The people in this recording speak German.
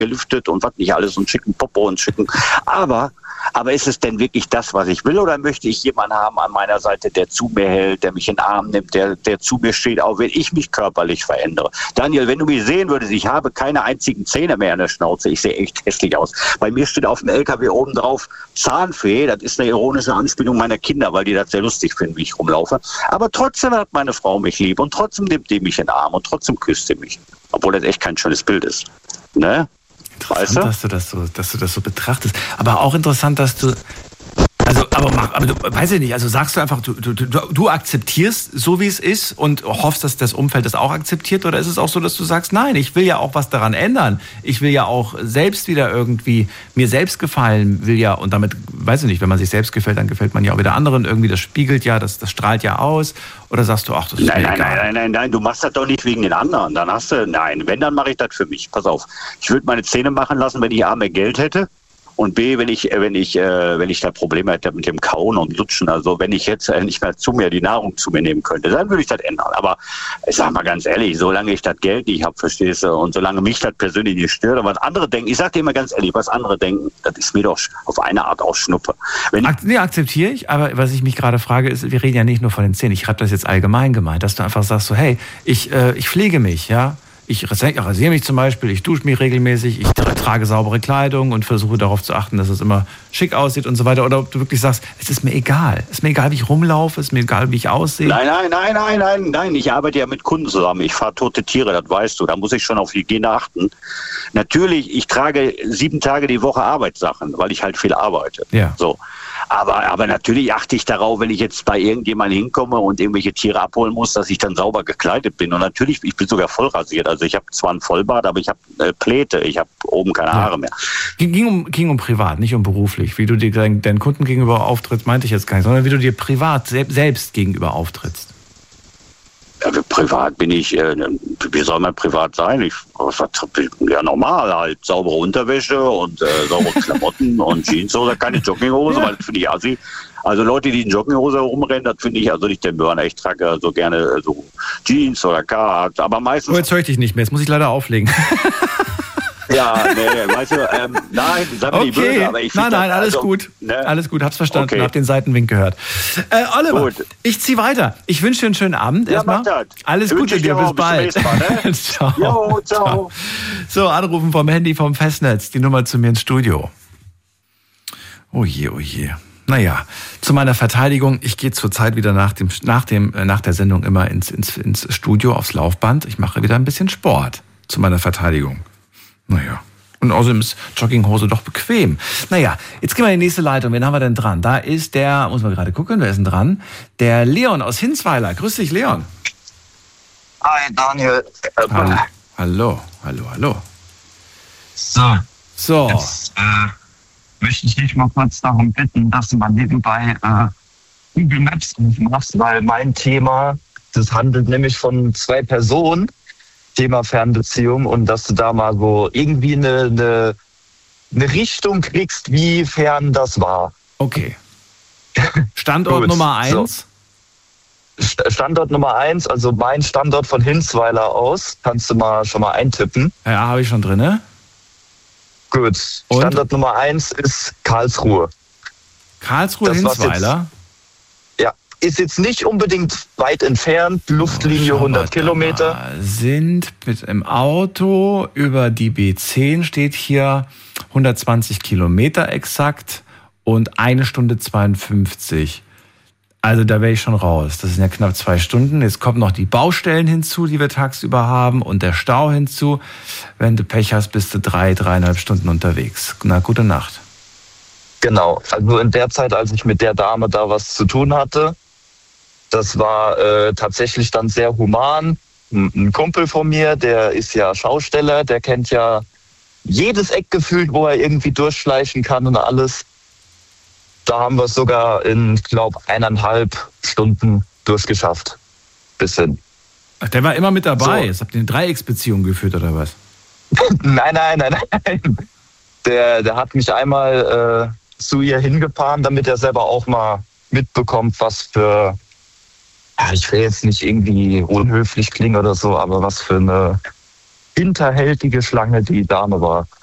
gelüftet und was nicht alles und schicken Popo und schicken. Aber ist es denn wirklich das, was ich will, oder möchte ich jemanden haben an meiner Seite, der zu mir hält, der mich in den Arm nimmt, der zu mir steht, auch wenn ich mich körperlich verändere? Daniel, wenn du mich sehen würdest, ich habe keine einzigen Zähne mehr in der Schnauze. Ich sehe echt hässlich aus. Bei mir steht auf dem LKW oben drauf Zahnfee. Das ist eine ironische Anspielung meiner Kinder, weil die das sehr lustig finden, wie ich rumlaufe. Aber trotzdem hat meine Frau mich lieb und trotzdem nimmt die mich in den Arm und trotzdem küsst sie mich. Obwohl das echt kein schönes Bild ist. Ne? Interessant, weißt du? dass du das so betrachtest. Aber auch interessant, dass du, aber du, weiß ich nicht, also sagst du einfach, du akzeptierst so, wie es ist und hoffst, dass das Umfeld das auch akzeptiert, oder ist es auch so, dass du sagst, nein, ich will ja auch was daran ändern. Ich will ja auch selbst wieder irgendwie mir selbst gefallen, will ja, und damit, weiß ich nicht, wenn man sich selbst gefällt, dann gefällt man ja auch wieder anderen irgendwie, das spiegelt ja, das strahlt ja aus. Oder sagst du, ach, das ist mir egal. Nein, du machst das doch nicht wegen den anderen. Dann hast du, wenn, dann mache ich das für mich. Pass auf, ich würde meine Zähne machen lassen, wenn ich A, mehr Geld hätte. Und B, wenn ich da Probleme hätte mit dem Kauen und Lutschen, also wenn ich jetzt nicht mehr die Nahrung zu mir nehmen könnte, dann würde ich das ändern. Aber ich sag mal ganz ehrlich, solange ich das Geld nicht habe, verstehst du, und solange mich das persönlich nicht stört, und was andere denken, ich sag dir immer ganz ehrlich, was andere denken, das ist mir doch auf eine Art auch Schnuppe. Akzeptiere ich, aber was ich mich gerade frage, ist, wir reden ja nicht nur von den Zähnen, ich habe das jetzt allgemein gemeint, dass du einfach sagst so, hey, ich pflege mich, ja. Ich rasiere mich zum Beispiel, ich dusche mich regelmäßig, ich trage saubere Kleidung und versuche darauf zu achten, dass es immer schick aussieht und so weiter. Oder ob du wirklich sagst, es ist mir egal. Es ist mir egal, wie ich rumlaufe, es ist mir egal, wie ich aussehe. Nein. Ich arbeite ja mit Kunden zusammen. Ich fahre tote Tiere, das weißt du. Da muss ich schon auf Hygiene achten. Natürlich, ich trage 7 Tage die Woche Arbeitssachen, weil ich halt viel arbeite. Ja. So. Aber natürlich achte ich darauf, wenn ich jetzt bei irgendjemandem hinkomme und irgendwelche Tiere abholen muss, dass ich dann sauber gekleidet bin. Und natürlich, ich bin sogar voll rasiert. Also ich habe zwar einen Vollbart, aber ich habe Pläte. Ich habe oben keine Haare mehr. Ging um privat, nicht um beruflich. Wie du dir deinen Kunden gegenüber auftrittst, meinte ich jetzt gar nicht, sondern wie du dir privat selbst gegenüber auftrittst. Privat bin ich, wie soll man privat sein? Ja, normal halt. Saubere Unterwäsche und saubere Klamotten und Jeans oder keine Jogginghose, weil das finde ich assi. Also Leute, die in Jogginghose rumrennen, das finde ich also nicht der Burner. Ich trage so gerne so Jeans oder Carhartt, aber meistens... Oh, jetzt höre ich dich nicht mehr, jetzt muss ich leider auflegen. Ja, nee, weißt du, nein, sag mir nicht böse, aber ich finde... Nein, alles gut. Ne? Alles gut, hab's verstanden, okay. Hab den Seitenwink gehört. Oliver, gut. Ich zieh weiter. Ich wünsche dir einen schönen Abend erstmal. Alles Gute dir, bis bald. Ne? Ciao. Jo, ciao. So, anrufen vom Handy, vom Festnetz, die Nummer zu mir ins Studio. Oh je. Naja, zu meiner Verteidigung, ich gehe zurzeit wieder nach der Sendung immer ins Studio, aufs Laufband. Ich mache wieder ein bisschen Sport zu meiner Verteidigung. Naja, und außerdem ist Jogginghose doch bequem. Naja, jetzt gehen wir in die nächste Leitung. Wen haben wir denn dran? Da ist der, muss man gerade gucken, wer ist denn dran? Der Leon aus Hinsweiler. Grüß dich, Leon. Hi, Daniel. Hallo. So. Jetzt möchte ich dich mal kurz darum bitten, dass du mal nebenbei Google Maps aufmachst, weil mein Thema, das handelt nämlich von 2 Personen, Thema Fernbeziehung, und dass du da mal so irgendwie eine Richtung kriegst, wie fern das war. Okay. Standort Nummer 1? So. Standort Nummer 1, also mein Standort von Hinsweiler aus, kannst du schon mal eintippen. Ja, habe ich schon drin. Gut. Und? Standort Nummer 1 ist Karlsruhe. Karlsruhe, Hinsweiler? Ist jetzt nicht unbedingt weit entfernt, Luftlinie 100 Kilometer. Sind mit im Auto über die B10 steht hier 120 Kilometer exakt und 1 Stunde 52. Also da wäre ich schon raus. Das sind ja knapp 2 Stunden. Jetzt kommen noch die Baustellen hinzu, die wir tagsüber haben, und der Stau hinzu. Wenn du Pech hast, bist du 3,5 Stunden unterwegs. Na, gute Nacht. Genau. Also in der Zeit, als ich mit der Dame da was zu tun hatte, das war tatsächlich dann sehr human. Ein Kumpel von mir, der ist ja Schausteller, der kennt ja jedes Eck gefühlt, wo er irgendwie durchschleichen kann und alles. Da haben wir es sogar in, glaube 1,5 Stunden durchgeschafft. Bis hin. Ach, der war immer mit dabei. So. Jetzt habt ihr eine Dreiecksbeziehung geführt, oder was? Nein. Der hat mich einmal zu ihr hingefahren, damit er selber auch mal mitbekommt, was für... Ich will jetzt nicht irgendwie unhöflich klingen oder so, aber was für eine hinterhältige Schlange die Dame war.